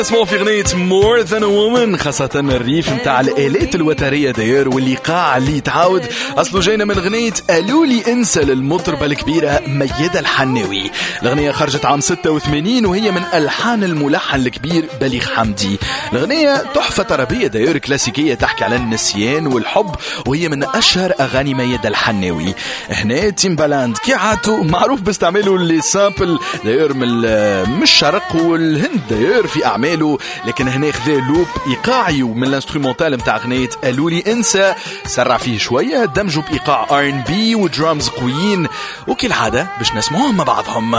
اسمعوا في غنية More Than a Woman، خاصة الريف متاع الآلات الوترية داير والإيقاع اللي يتعاود أصله جاينا من غنية قالوا لي انسى للمطربة الكبيرة ميادة الحناوي. الغنية خرجت عام 86 وهي من ألحان الملحن الكبير بليغ حمدي. الغنية تحفة طربية داير كلاسيكية تحكي على النسيان والحب، وهي من أشهر أغاني ميادة الحناوي. هنا تيمبالاند كي عاتو معروف باستعماله اللي سامبل داير من الشرق والهند داير في أعمال، لكن هنا خذا لوب ايقاعي ومن الانسترومنتال متاع غنية قالوا لي انسى سرع فيه شويه، دمجوا بايقاع R&B ودرامز قويين، وكالعاده باش نسمعوهم مع بعضهم.